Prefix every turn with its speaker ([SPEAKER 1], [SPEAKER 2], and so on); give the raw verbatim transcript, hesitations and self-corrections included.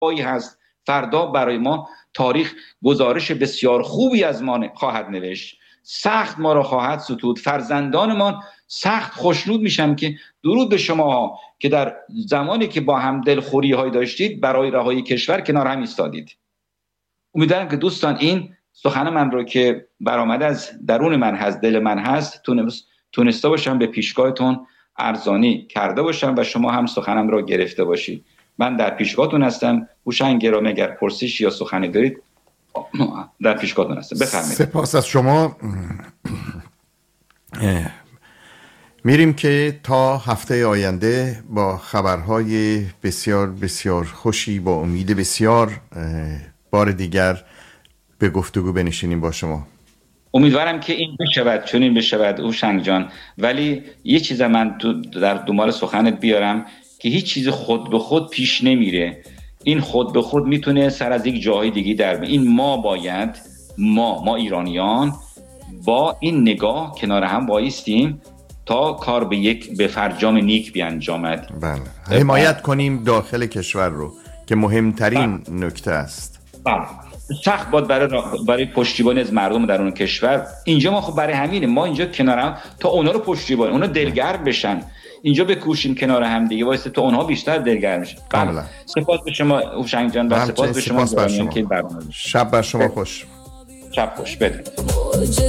[SPEAKER 1] هایی هست. فردا برای ما تاریخ گزارش بسیار خوبی از ما خواهد نوشت، سخت ما را خواهد ستود. فرزندانمان سخت خوشنود میشن که درود به شما که در زمانی که با هم دلخوری هایی داشتید برای رهایی کشور کنار هم ایستادید. امیدوارم که دوستان این سخن من رو که برآمده از درون من هست، دل من هست، تونسته باشم به پیشگاهتون ارزانی کرده باشم و شما هم سخنم رو گرفته باشید. من در پیشگاهتون هستم. هوشنگ گرامی اگر پرسشی یا سخنی دارید در پیشگاهتون هستم. بفرمایید.
[SPEAKER 2] سپاس از شما. میریم که تا هفته آینده با خبرهای بسیار بسیار خوشی با امید بسیار بار دیگر به گفتگو بنشینیم با شما.
[SPEAKER 1] امیدوارم که این بشود، چون این بشود هوشنگ جان. ولی یه چیز من در دنبال سخنت بیارم که هیچ چیز خود به خود پیش نمیره. این خود به خود میتونه سر از یک جای دیگه در بره. این ما باید ما ما ایرانیان با این نگاه کنار هم بایستیم تا کار به یک به فرجام نیک بیانجامد.
[SPEAKER 2] بله. حمایت کنیم داخل کشور رو که مهمترین بله. نکته است.
[SPEAKER 1] بله. سخت بود برای برای پشتیبانی از مردم در اون کشور. اینجا ما خب برای همینه، ما اینجا کنار هم تا اونا رو پشتیبانی، اونا دلگرم بشن. اینجا بکوشیم کنار هم دیگه واسه تا اونها بیشتر دلگرم بشن.
[SPEAKER 2] کاملا.
[SPEAKER 1] سپاس به شما هوشنگ جان و سپاس به شما.
[SPEAKER 2] شب بر شما خوش.
[SPEAKER 1] شب خوش بدید.